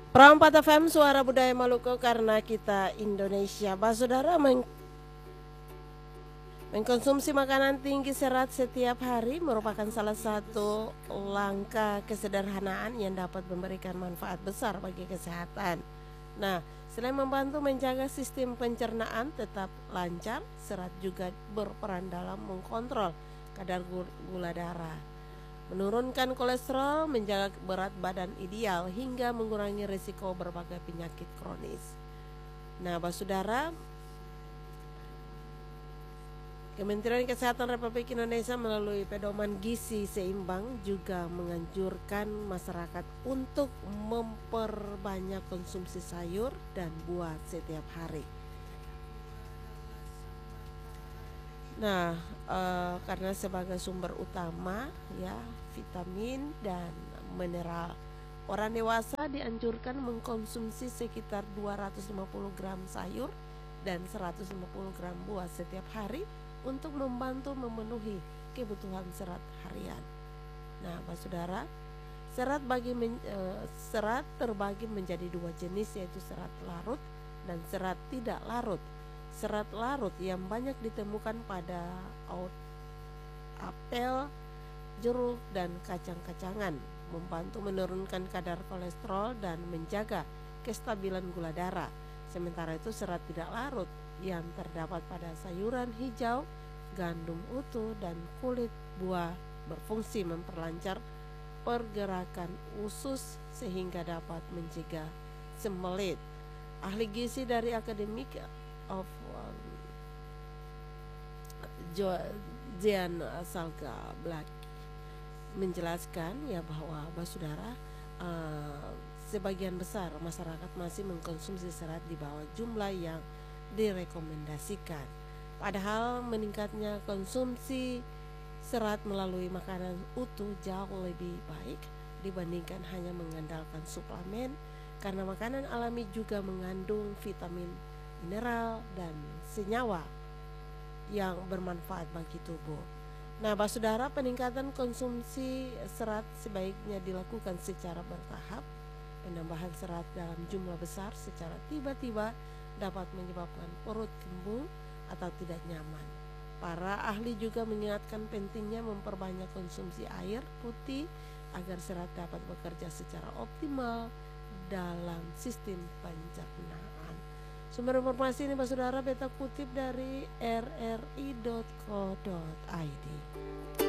Perempat FM Suara Budaya Maluku karena kita Indonesia. Saudara mengkonsumsi makanan tinggi serat setiap hari merupakan salah satu langkah kesederhanaan yang dapat memberikan manfaat besar bagi kesehatan. Nah, selain membantu menjaga sistem pencernaan tetap lancar, serat juga berperan dalam mengkontrol kadar gula darah, menurunkan kolesterol, menjaga berat badan ideal, hingga mengurangi risiko berbagai penyakit kronis. Nah, saudara, Kementerian Kesehatan Republik Indonesia melalui pedoman gizi seimbang juga menganjurkan masyarakat untuk memperbanyak konsumsi sayur dan buah setiap hari. Nah, karena sebagai sumber utama ya vitamin dan mineral, orang dewasa dianjurkan mengkonsumsi sekitar 250 gram sayur dan 150 gram buah setiap hari untuk membantu memenuhi kebutuhan serat harian. Nah, saudara, serat terbagi menjadi dua jenis, yaitu serat larut dan serat tidak larut. Serat larut yang banyak ditemukan pada apel, jeruk, dan kacang-kacangan, membantu menurunkan kadar kolesterol dan menjaga kestabilan gula darah. Sementara itu serat tidak larut yang terdapat pada sayuran hijau, gandum utuh, dan kulit buah berfungsi memperlancar pergerakan usus sehingga dapat mencegah sembelit. Ahli gizi dari Academic of Jean Salga Black menjelaskan ya bahwa saudara, sebagian besar masyarakat masih mengkonsumsi serat di bawah jumlah yang direkomendasikan. Padahal meningkatnya konsumsi serat melalui makanan utuh jauh lebih baik dibandingkan hanya mengandalkan suplemen, karena makanan alami juga mengandung vitamin, mineral, dan senyawa yang bermanfaat bagi tubuh. Nah, saudara, peningkatan konsumsi serat sebaiknya dilakukan secara bertahap. Penambahan serat dalam jumlah besar secara tiba-tiba dapat menyebabkan perut kembung atau tidak nyaman. Para ahli juga mengingatkan pentingnya memperbanyak konsumsi air putih agar serat dapat bekerja secara optimal dalam sistem pencernaan. Sumber informasi ini saudara beta kutip dari rri.co.id.